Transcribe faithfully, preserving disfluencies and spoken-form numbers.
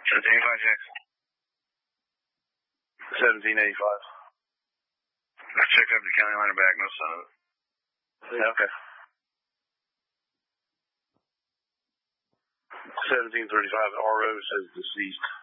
seventeen eighty-five, Jackson. seventeen eighty-five. I checked up the county line and back, no sign of it. Yeah, okay. seventeen thirty-five, R O says deceased.